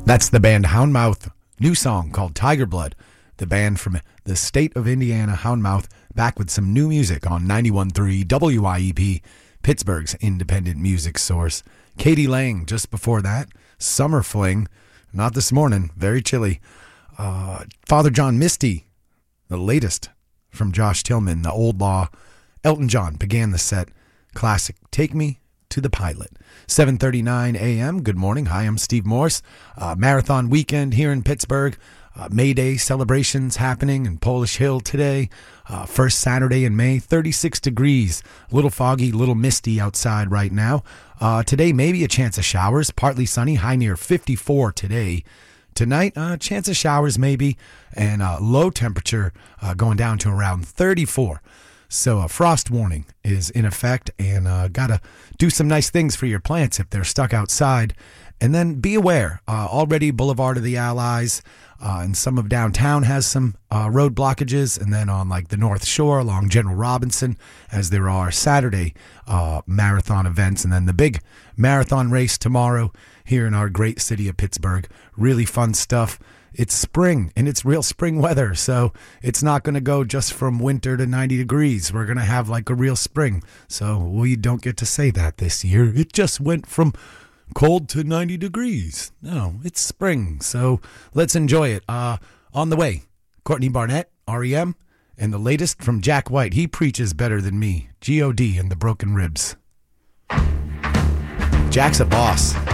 That's the band Houndmouth. New song called Tiger Blood. The band from the state of Indiana, Houndmouth, back with some new music on 91.3 WIEP, Pittsburgh's independent music source. Katie Lang just before that. Summer Fling. Not this morning. Very chilly. Father John Misty, the latest from Josh Tillman, the Old Law. Elton John began the set. Classic Take Me to the Pilot. 7:39 a.m. Good morning. Hi, I'm Steve Morse. Marathon weekend here in Pittsburgh. May Day celebrations happening in Polish Hill today. First Saturday in May, 36 degrees. A little foggy, a little misty outside right now. Today, maybe a chance of showers. Partly sunny, high near 54 today. Tonight, chance of showers maybe, and low temperature going down to around 34. So a frost warning is in effect, and got to do some nice things for your plants if they're stuck outside. And then be aware, already Boulevard of the Allies and some of downtown has some road blockages, and then on like the North Shore along General Robinson, as there are Saturday marathon events, and then the big marathon race tomorrow here in our great city of Pittsburgh. Really fun stuff. It's spring, and it's real spring weather, so it's not going to go just from winter to 90 degrees. We're going to have like a real spring, so we don't get to say that this year. It just went from cold to 90 degrees. No, it's spring, so let's enjoy it. On the way, Courtney Barnett, REM, and the latest from Jack White. He preaches better than me. G.O.D. and the Broken Ribs. Jack's a boss.